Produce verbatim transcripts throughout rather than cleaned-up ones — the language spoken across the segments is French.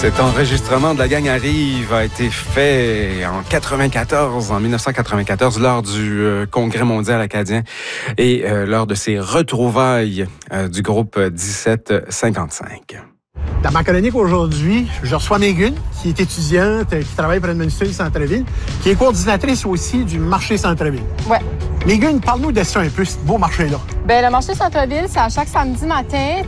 Cet enregistrement de La Gang arrive a été fait en quatre-vingt-quatorze, en mille neuf cent quatre-vingt-quatorze, lors du euh, Congrès mondial acadien et euh, lors de ses retrouvailles euh, du groupe dix-sept cinquante-cinq. Dans ma chronique aujourd'hui, je reçois Megan, qui est étudiante, qui travaille pour Edmundston Centre-Ville, qui est coordinatrice aussi du marché Centre-Ville. Ouais. Megan, parle-nous de ça un peu, ce beau marché-là. Bien, le marché Centre-Ville, c'est à chaque samedi matin.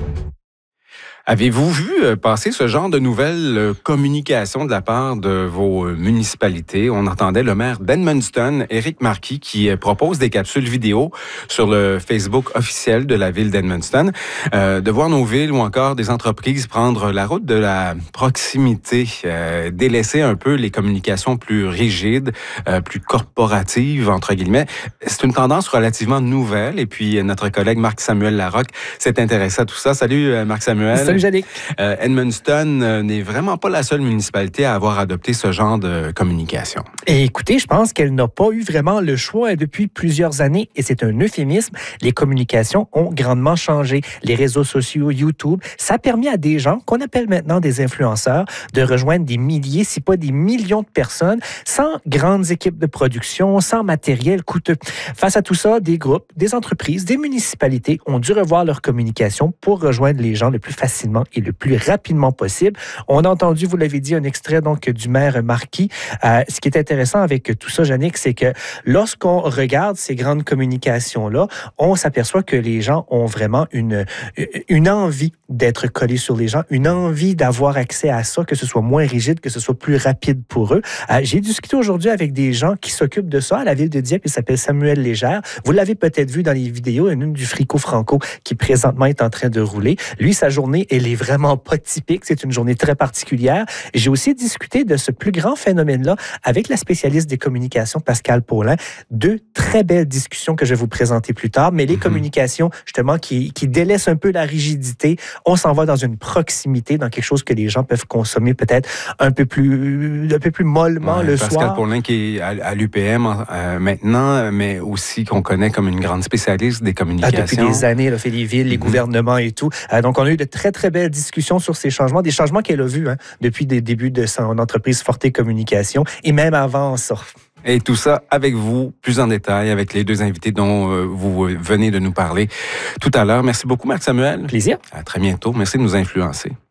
Avez-vous vu passer ce genre de nouvelles communications de la part de vos municipalités? On entendait le maire d'Edmundston, Éric Marquis, qui propose des capsules vidéo sur le Facebook officiel de la ville d'Edmundston, euh, de voir nos villes ou encore des entreprises prendre la route de la proximité, euh, délaisser un peu les communications plus rigides, euh, plus corporatives, entre guillemets. C'est une tendance relativement nouvelle et puis notre collègue Marc-Samuel Larocque s'est intéressé à tout ça. Salut Marc-Samuel. Salut Jannick. Euh, Edmundston euh, n'est vraiment pas la seule municipalité à avoir adopté ce genre de communication. Et écoutez, je pense qu'elle n'a pas eu vraiment le choix depuis plusieurs années, et c'est un euphémisme. Les communications ont grandement changé. Les réseaux sociaux, YouTube, ça a permis à des gens, qu'on appelle maintenant des influenceurs, de rejoindre des milliers, si pas des millions de personnes, sans grandes équipes de production, sans matériel coûteux. Face à tout ça, des groupes, des entreprises, des municipalités ont dû revoir leur communication pour rejoindre les gens le plus facilement et le plus rapidement possible. On a entendu, vous l'avez dit, un extrait donc du maire Marquis. Euh, ce qui est intéressant avec tout ça, Jannick, c'est que lorsqu'on regarde ces grandes communications-là, on s'aperçoit que les gens ont vraiment une, une envie d'être collés sur les gens, une envie d'avoir accès à ça, que ce soit moins rigide, que ce soit plus rapide pour eux. Euh, j'ai discuté aujourd'hui avec des gens qui s'occupent de ça à la ville de Dieppe. Il s'appelle Samuel Légère. Vous l'avez peut-être vu dans les vidéos, une du Frico Franco qui présentement est en train de rouler. Lui, sa journée, elle est vraiment pas typique. C'est une journée très particulière. J'ai aussi discuté de ce plus grand phénomène-là avec la spécialiste des communications, Pascale Paulin. Deux très belles discussions que je vais vous présenter plus tard, mais les mm-hmm. communications, justement, qui, qui délaissent un peu la rigidité. On s'en va dans une proximité, dans quelque chose que les gens peuvent consommer peut-être un peu plus, un peu plus mollement ouais, le Pascale soir. Pascale Paulin qui est à, à l'U P M euh, maintenant, mais aussi qu'on connaît comme une grande spécialiste des communications. Ah, depuis des années, elle a fait les villes, les mm-hmm. gouvernements et tout. Euh, donc, on a eu de très, très belles discussions sur ces changements, des changements qu'elle a vus hein, depuis les débuts de son entreprise Forte Communication et même avant ça. Et tout ça avec vous, plus en détail, avec les deux invités dont euh, vous venez de nous parler tout à l'heure. Merci beaucoup, Marc-Samuel. Plaisir. À très bientôt. Merci de nous influencer.